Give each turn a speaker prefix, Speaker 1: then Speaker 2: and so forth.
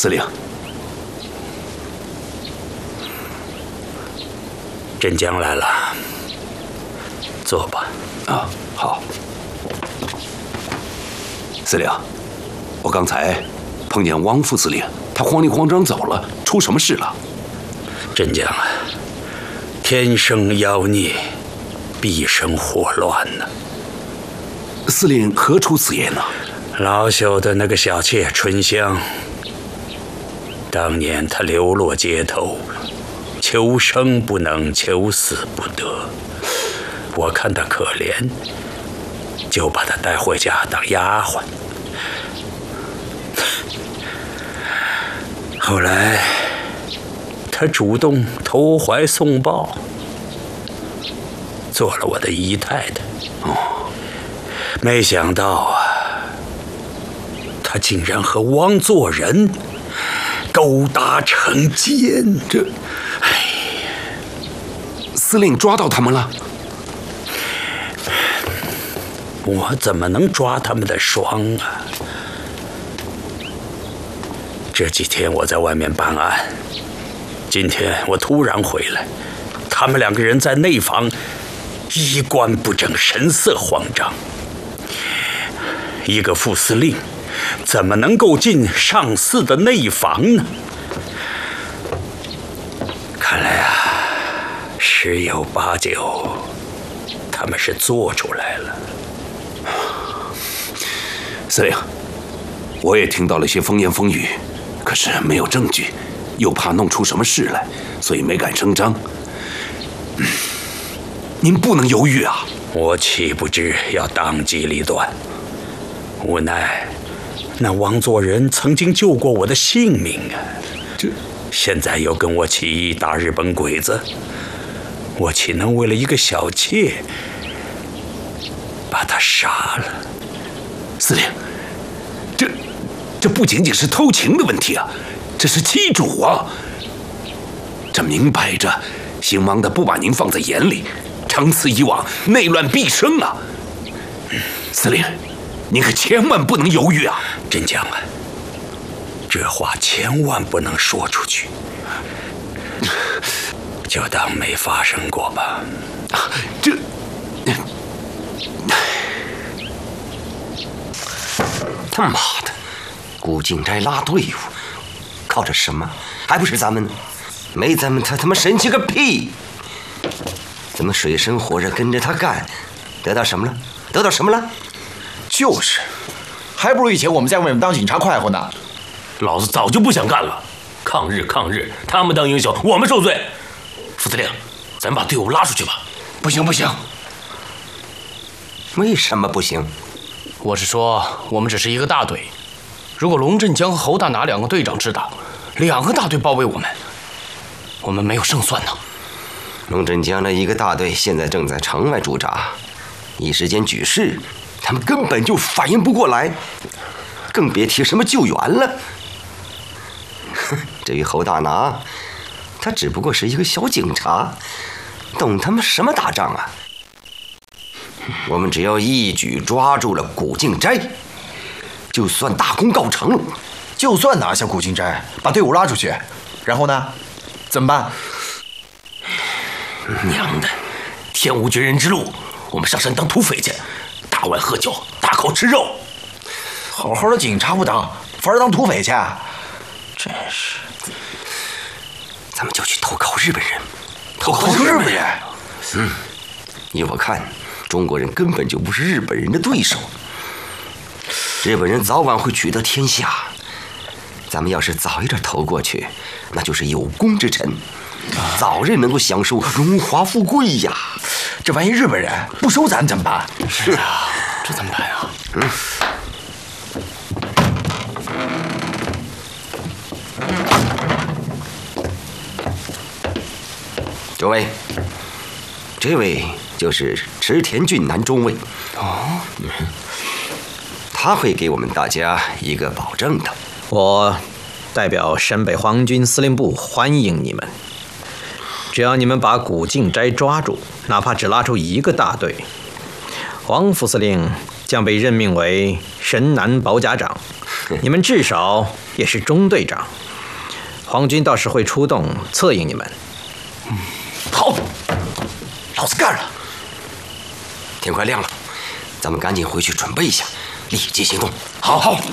Speaker 1: 司令，
Speaker 2: 镇江来了，坐吧。
Speaker 1: 啊，好。司令，我刚才碰见汪副司令，他慌里慌张走了，出什么事了？
Speaker 2: 镇江啊，天生妖孽，必生祸乱呢。
Speaker 1: 司令何出此言呢？
Speaker 2: 老朽的那个小妾春香，当年她流落街头，求生不能，求死不得。我看她可怜，就把她带回家当丫鬟。后来，她主动投怀送抱，做了我的姨太太。没想到啊，她竟然和汪作人勾搭成奸。
Speaker 1: 这，司令抓到他们了？
Speaker 2: 我怎么能抓他们的双啊？这几天我在外面办案，今天我突然回来，他们两个人在内房衣冠不整，神色慌张。一个副司令怎么能够进上司的内房呢？看来啊，十有八九他们是做出来了。
Speaker 1: 司令，我也听到了些风言风语，可是没有证据，又怕弄出什么事来，所以没敢声张。您不能犹豫啊！
Speaker 2: 我岂不知要当机立断？无奈，那汪作人曾经救过我的性命啊！现在又跟我起义打日本鬼子，我岂能为了一个小妾把他杀了？
Speaker 1: 司令，这不仅仅是偷情的问题啊，这是欺主啊！这明摆着，兴亡的不把您放在眼里，长此以往，内乱必生啊！司令，您可千万不能犹豫啊！
Speaker 2: 镇江啊，这话千万不能说出去，就当没发生过吧。
Speaker 3: 他妈的，古靖斋拉队伍，靠着什么？还不是咱们？没咱们，他妈神气个屁！咱们水深火热跟着他干，得到什么了？得到什么了？
Speaker 4: 就是，还不如以前我们在外面当警察快活呢。
Speaker 5: 老子早就不想干了，抗日抗日，他们当英雄，我们受罪。副司令，咱把队伍拉出去吧。
Speaker 4: 不行不行，
Speaker 3: 为什么不行？
Speaker 6: 我是说，我们只是一个大队，如果龙振江和侯大拿两个队长知道，两个大队包围我们没有胜算呢。
Speaker 3: 龙振江的一个大队现在正在城外驻扎，一时间举事，他们根本就反应不过来，更别提什么救援了。至于侯大拿，他只不过是一个小警察，懂他妈什么打仗啊？我们只要一举抓住了古靖斋，就算大功告成了。
Speaker 4: 就算拿下古靖斋，把队伍拉出去，然后呢？怎么办？
Speaker 5: 娘的，天无绝人之路，我们上山当土匪去，大碗喝酒，大口吃肉。
Speaker 4: 好好的警察不当，反而当土匪去，真是。
Speaker 3: 咱们就去投靠日本人。
Speaker 4: 投靠日本人？
Speaker 3: 依我看，中国人根本就不是日本人的对手。日本人早晚会取得天下，咱们要是早一点投过去，那就是有功之臣，早日能够享受荣华富贵呀。
Speaker 4: 这万一日本人不收咱怎么办？
Speaker 6: 是啊，这怎么办呀？
Speaker 3: 诸位，这位就是池田俊男中尉。他会给我们大家一个保证的。
Speaker 7: 我代表陕北皇军司令部欢迎你们。只要你们把古靖斋抓住，哪怕只拉出一个大队，王副司令将被任命为神南保甲长， 你们至少也是中队长，皇军到时会出动策应你们。
Speaker 4: 好，老子干了！
Speaker 3: 天快亮了，咱们赶紧回去准备一下，立即行动。
Speaker 4: 好。